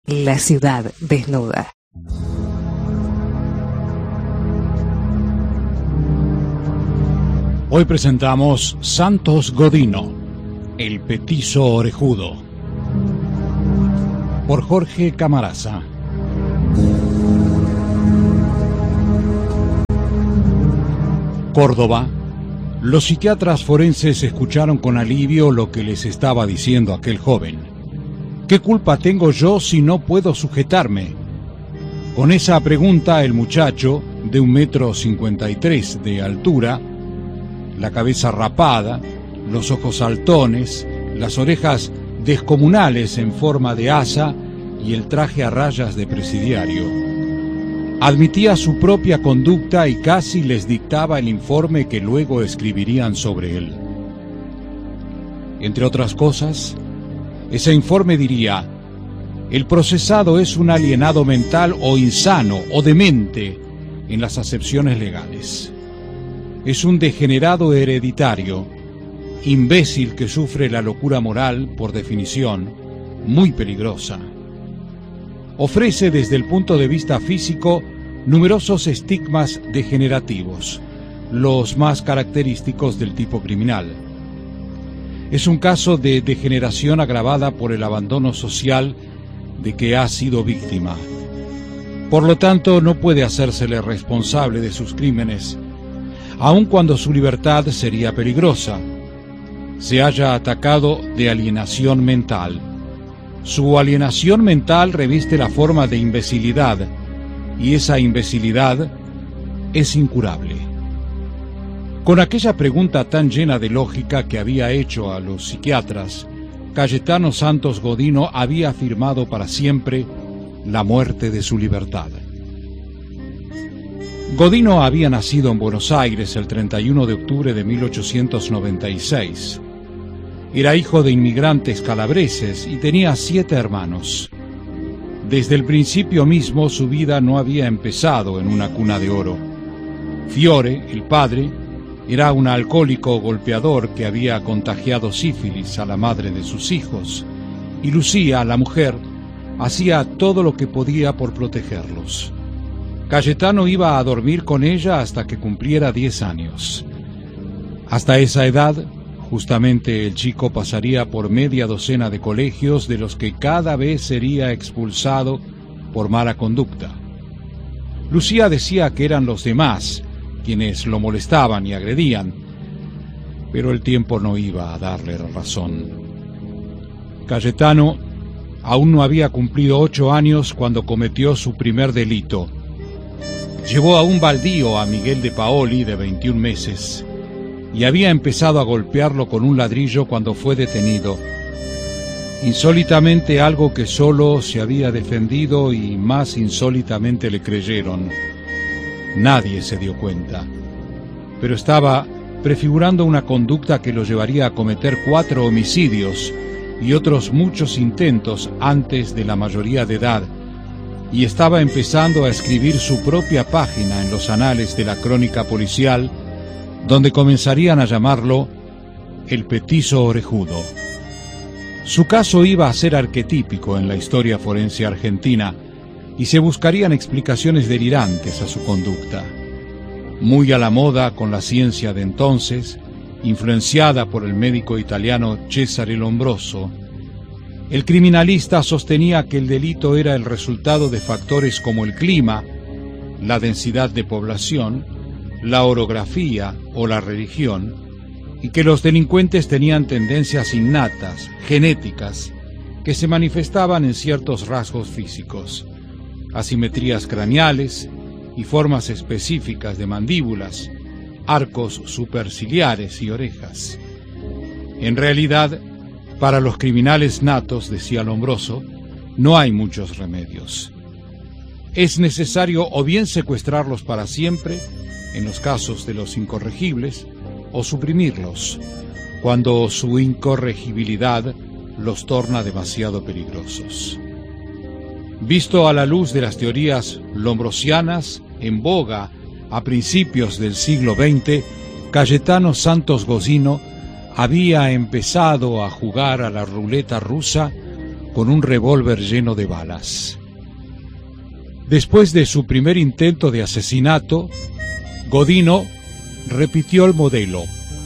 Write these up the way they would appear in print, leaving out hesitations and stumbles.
La ciudad desnuda. Hoy presentamos Santos Godino, el petizo orejudo, por Jorge Camarasa. Córdoba. Los psiquiatras forenses escucharon con alivio lo que les estaba diciendo aquel joven. ¿Qué culpa tengo yo si no puedo sujetarme? Con esa pregunta el muchacho, de 1,53 m de altura, la cabeza rapada, los ojos saltones, las orejas descomunales en forma de asa y el traje a rayas de presidiario, admitía su propia conducta y casi les dictaba el informe que luego escribirían sobre él. Entre otras cosas, ese informe diría: el procesado es un alienado mental o insano o demente en las acepciones legales. Es un degenerado hereditario, imbécil que sufre la locura moral, por definición, muy peligrosa. Ofrece desde el punto de vista físico numerosos estigmas degenerativos, los más característicos del tipo criminal. Es un caso de degeneración agravada por el abandono social de que ha sido víctima. Por lo tanto, no puede hacérsele responsable de sus crímenes, aun cuando su libertad sería peligrosa. Se haya atacado de alienación mental. Su alienación mental reviste la forma de imbecilidad, y esa imbecilidad es incurable. Con aquella pregunta tan llena de lógica que había hecho a los psiquiatras, Cayetano Santos Godino había firmado para siempre la muerte de su libertad. Godino había nacido en Buenos Aires el 31 de octubre de 1896. Era hijo de inmigrantes calabreses y tenía 7 hermanos. Desde el principio mismo su vida no había empezado en una cuna de oro. Fiore, el padre, era un alcohólico golpeador que había contagiado sífilis a la madre de sus hijos, y Lucía, la mujer, hacía todo lo que podía por protegerlos. Cayetano iba a dormir con ella hasta que cumpliera 10 años. Hasta esa edad, justamente, el chico pasaría por media docena de colegios, de los que cada vez sería expulsado por mala conducta. Lucía decía que eran los demás quienes lo molestaban y agredían, pero el tiempo no iba a darle razón. Cayetano aún no había cumplido 8 años cuando cometió su primer delito. Llevó a un baldío a Miguel de Paoli, de 21 meses, y había empezado a golpearlo con un ladrillo cuando fue detenido. Insólitamente, algo que solo se había defendido, y más insólitamente le creyeron. Nadie se dio cuenta, pero estaba prefigurando una conducta que lo llevaría a cometer 4 homicidios y otros muchos intentos antes de la mayoría de edad, y estaba empezando a escribir su propia página en los anales de la crónica policial, donde comenzarían a llamarlo el petizo orejudo. Su caso iba a ser arquetípico en la historia forense argentina, y se buscarían explicaciones delirantes a su conducta. Muy a la moda con la ciencia de entonces, influenciada por el médico italiano Cesare Lombroso, el criminalista sostenía que el delito era el resultado de factores como el clima, la densidad de población, la orografía o la religión, y que los delincuentes tenían tendencias innatas, genéticas, que se manifestaban en ciertos rasgos físicos, asimetrías craneales y formas específicas de mandíbulas, arcos superciliares y orejas. En realidad, para los criminales natos, decía Lombroso, no hay muchos remedios. Es necesario o bien secuestrarlos para siempre, en los casos de los incorregibles, o suprimirlos, cuando su incorregibilidad los torna demasiado peligrosos. Visto a la luz de las teorías lombrosianas en boga a principios del siglo XX, Cayetano Santos Godino había empezado a jugar a la ruleta rusa con un revólver lleno de balas. Después de su primer intento de asesinato, Godino repitió el modelo.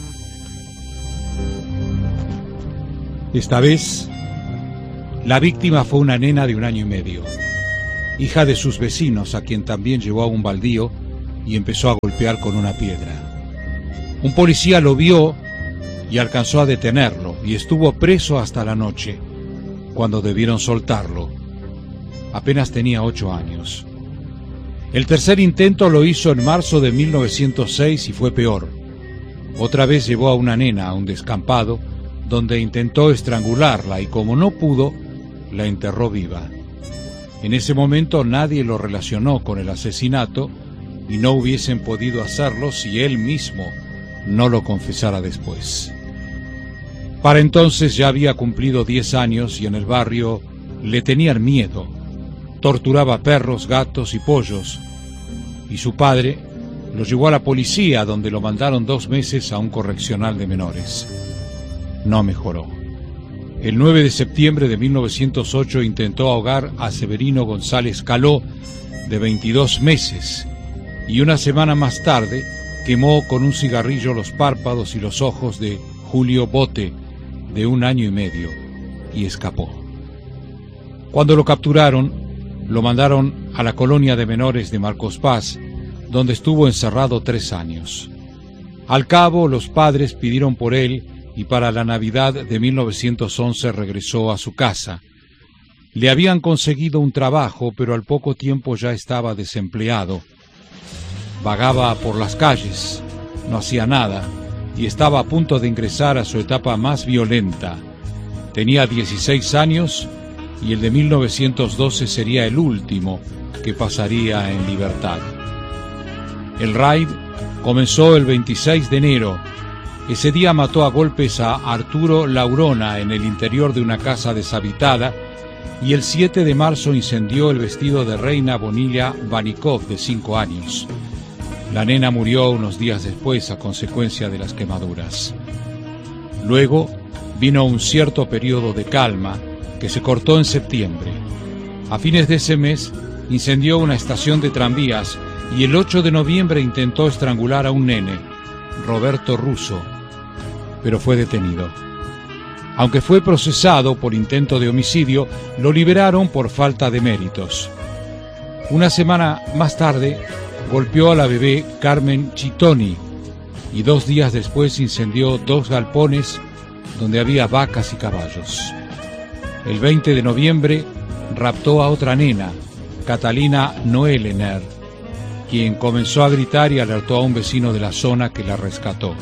Esta vez, la víctima fue una nena de 1 año y medio, hija de sus vecinos, a quien también llevó a un baldío y empezó a golpear con una piedra. Un policía lo vio y alcanzó a detenerlo, y estuvo preso hasta la noche, cuando debieron soltarlo. Apenas tenía 8 años. El tercer intento lo hizo en marzo de 1906 y fue peor. Otra vez llevó a una nena a un descampado, donde intentó estrangularla y como no pudo, la enterró viva. En ese momento nadie lo relacionó con el asesinato y no hubiesen podido hacerlo si él mismo no lo confesara después. Para entonces ya había cumplido 10 años y en el barrio le tenían miedo. Torturaba perros, gatos y pollos, y su padre lo llevó a la policía, donde lo mandaron 2 meses a un correccional de menores. No mejoró. El 9 de septiembre de 1908 intentó ahogar a Severino González Caló, de 22 meses, y una semana más tarde quemó con un cigarrillo los párpados y los ojos de Julio Bote, de 1 año y medio, y escapó. Cuando lo capturaron, lo mandaron a la colonia de menores de Marcos Paz, donde estuvo encerrado 3 años. Al cabo, los padres pidieron por él y para la Navidad de 1911 regresó a su casa. Le habían conseguido un trabajo, pero al poco tiempo ya estaba desempleado. Vagaba por las calles, no hacía nada, y estaba a punto de ingresar a su etapa más violenta. Tenía 16 años y el de 1912 sería el último que pasaría en libertad. El raid comenzó el 26 de enero. Ese día mató a golpes a Arturo Laurona en el interior de una casa deshabitada y el 7 de marzo incendió el vestido de Reina Bonilla Vanikov, de 5 años. La nena murió unos días después a consecuencia de las quemaduras. Luego vino un cierto periodo de calma que se cortó en septiembre. A fines de ese mes incendió una estación de tranvías y el 8 de noviembre intentó estrangular a un nene, Roberto Russo, pero fue detenido. Aunque fue procesado por intento de homicidio, lo liberaron por falta de méritos. Una semana más tarde golpeó a la bebé Carmen Chitoni y 2 días después incendió 2 galpones donde había vacas y caballos. El 20 de noviembre raptó a otra nena, Catalina Noelener, quien comenzó a gritar y alertó a un vecino de la zona que la rescató.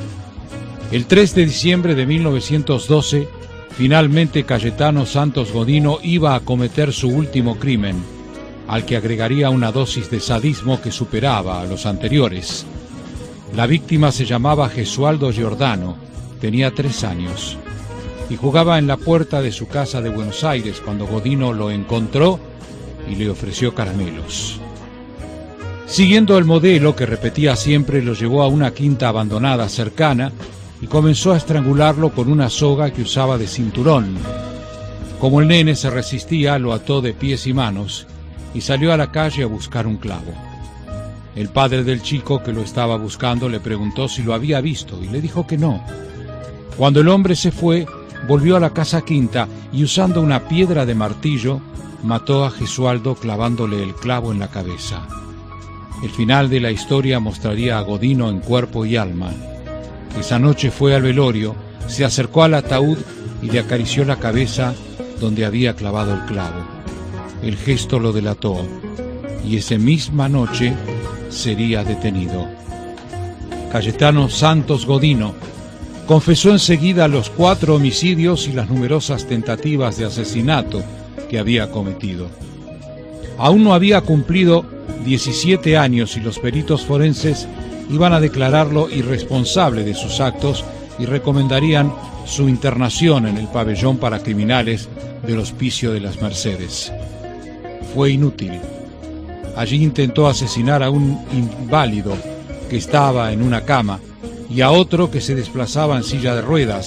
El 3 de diciembre de 1912, finalmente Cayetano Santos Godino iba a cometer su último crimen, al que agregaría una dosis de sadismo que superaba a los anteriores. La víctima se llamaba Gesualdo Giordano, tenía 3 años, y jugaba en la puerta de su casa de Buenos Aires cuando Godino lo encontró y le ofreció caramelos. Siguiendo el modelo que repetía siempre, lo llevó a una quinta abandonada cercana y comenzó a estrangularlo con una soga que usaba de cinturón. Como el nene se resistía, lo ató de pies y manos y salió a la calle a buscar un clavo. El padre del chico que lo estaba buscando le preguntó si lo había visto y le dijo que no. Cuando el hombre se fue, volvió a la casa quinta y usando una piedra de martillo, mató a Gesualdo clavándole el clavo en la cabeza. El final de la historia mostraría a Godino en cuerpo y alma. Esa noche fue al velorio, se acercó al ataúd y le acarició la cabeza donde había clavado el clavo. El gesto lo delató y esa misma noche sería detenido. Cayetano Santos Godino confesó enseguida los 4 homicidios y las numerosas tentativas de asesinato que había cometido. Aún no había cumplido 17 años y los peritos forenses iban a declararlo irresponsable de sus actos y recomendarían su internación en el pabellón para criminales del Hospicio de las Mercedes. Fue inútil. Allí intentó asesinar a un inválido que estaba en una cama y a otro que se desplazaba en silla de ruedas,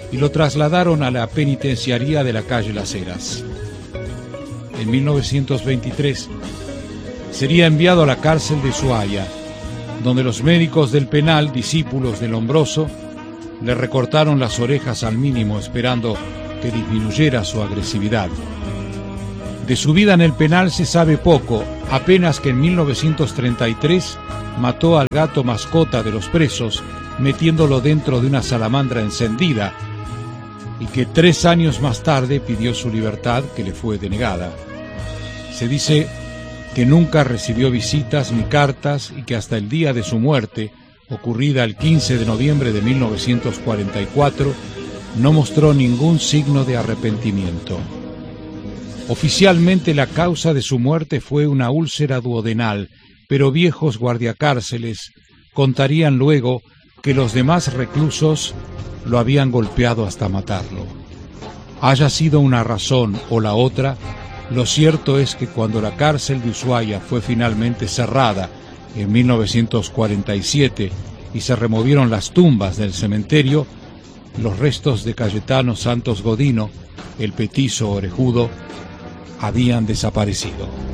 y lo trasladaron a la penitenciaría de la calle Las Heras. En 1923 sería enviado a la cárcel de Ushuaia, donde los médicos del penal, discípulos del Lombroso, le recortaron las orejas al mínimo esperando que disminuyera su agresividad. De su vida en el penal se sabe poco, apenas que en 1933 mató al gato mascota de los presos, metiéndolo dentro de una salamandra encendida, y que 3 años más tarde pidió su libertad, que le fue denegada. Se dice que nunca recibió visitas ni cartas y que hasta el día de su muerte, ocurrida el 15 de noviembre de 1944, no mostró ningún signo de arrepentimiento. Oficialmente la causa de su muerte fue una úlcera duodenal, pero viejos guardiacárceles contarían luego que los demás reclusos lo habían golpeado hasta matarlo. Haya sido una razón o la otra, lo cierto es que cuando la cárcel de Ushuaia fue finalmente cerrada en 1947 y se removieron las tumbas del cementerio, los restos de Cayetano Santos Godino, el petizo orejudo, habían desaparecido.